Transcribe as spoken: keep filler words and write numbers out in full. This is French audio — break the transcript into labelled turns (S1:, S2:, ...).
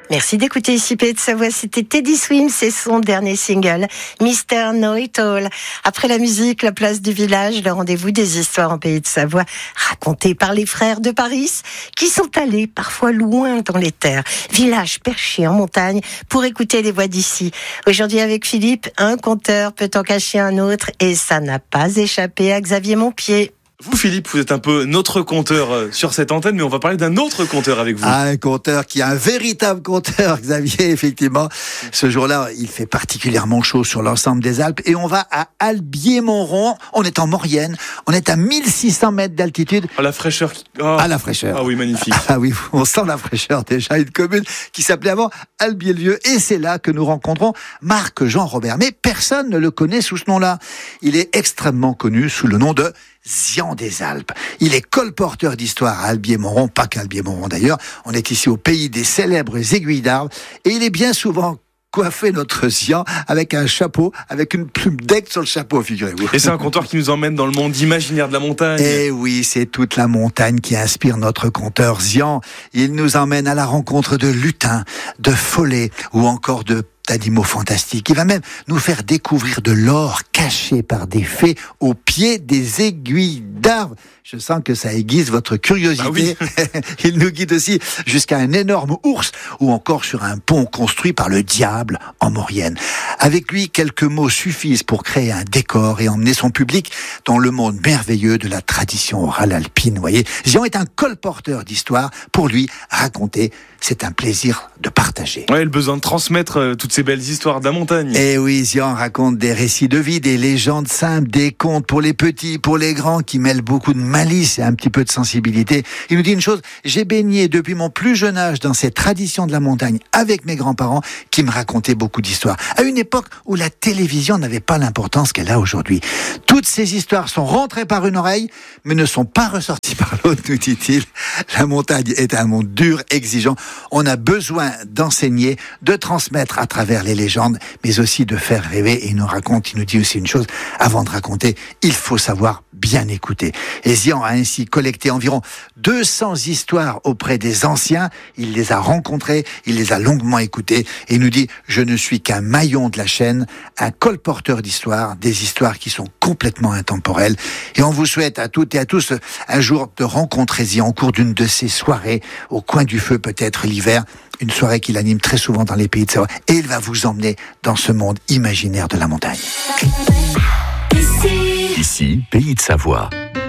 S1: Merci d'écouter ici Pays de Savoie. C'était Teddy Swims, c'est son dernier single, mister Know It All. Après la musique, la place du village, le rendez-vous des histoires en Pays de Savoie, racontées par les frères de Paris, qui sont allés parfois loin dans les terres, villages perchés en montagne, pour écouter les voix d'ici. Aujourd'hui avec Philippe, un conteur peut en cacher un autre, et ça n'a pas échappé à Xavier Montpied.
S2: Vous, Philippe, vous êtes un peu notre conteur sur cette antenne, mais on va parler d'un autre conteur avec vous.
S3: Ah, un conteur qui est un véritable conteur, Xavier, effectivement. Ce jour-là, il fait particulièrement chaud sur l'ensemble des Alpes et on va à Albier-Montrond. On est en Maurienne. On est à mille six cents mètres d'altitude.
S2: Ah, la fraîcheur. Oh.
S3: Ah, la fraîcheur.
S2: Ah oui, magnifique.
S3: Ah oui, on sent la fraîcheur déjà. Une commune qui s'appelait avant Albier-le-Vieux. Et c'est là que nous rencontrons Marc-Jean Robert. Mais personne ne le connaît sous ce nom-là. Il est extrêmement connu sous le nom de Zian des Alpes. Il est colporteur d'histoire à Albier-Montrond, pas qu'à Albier-Montrond d'ailleurs. On est ici au pays des célèbres aiguilles d'arbre et il est bien souvent coiffé, notre Zian, avec un chapeau, avec une plume d'aigle sur le chapeau, figurez-vous.
S2: Et c'est un conteur qui nous emmène dans le monde imaginaire de la montagne.
S3: Eh oui, c'est toute la montagne qui inspire notre conteur Zian. Il nous emmène à la rencontre de lutins, de follets ou encore de d'animaux fantastiques. Il va même nous faire découvrir de l'or caché par des fées au pied des aiguilles d'arbres. Je sens que ça aiguise votre curiosité.
S2: Ah oui.
S3: Il nous guide aussi jusqu'à un énorme ours ou encore sur un pont construit par le diable en Maurienne. Avec lui, quelques mots suffisent pour créer un décor et emmener son public dans le monde merveilleux de la tradition orale alpine. Vous voyez, Zian est un colporteur d'histoire. Pour lui, raconter, c'est un plaisir de partager.
S2: Ouais, le besoin de transmettre euh, toutes ces belles histoires de la montagne.
S3: Et oui, Zian raconte des récits de vie, des légendes simples, des contes pour les petits, pour les grands, qui mêlent beaucoup de malice et un petit peu de sensibilité. Il nous dit une chose, j'ai baigné depuis mon plus jeune âge dans ces traditions de la montagne avec mes grands-parents qui me racontaient beaucoup d'histoires. À une époque où la télévision n'avait pas l'importance qu'elle a aujourd'hui. Toutes ces histoires sont rentrées par une oreille, mais ne sont pas ressorties par l'autre, nous dit-il. La montagne est un monde dur, exigeant. On a besoin d'enseigner, de transmettre à travers les légendes, mais aussi de faire rêver. Et il nous raconte, il nous dit aussi une chose, avant de raconter, il faut savoir bien écouter. Et Zian a ainsi collecté environ deux cents histoires auprès des anciens. Il les a rencontrées, il les a longuement écoutées. Et il nous dit, je ne suis qu'un maillon de la chaîne, un colporteur d'histoires, des histoires qui sont complètement intemporelles. Et on vous souhaite à toutes et à tous un jour de rencontrer Zian au cours d'une de ces soirées, au coin du feu peut-être l'hiver, une soirée qu'il anime très souvent dans les Pays de Savoie. Et il va vous emmener dans ce monde imaginaire de la montagne.
S4: Ici, Pays de Savoie.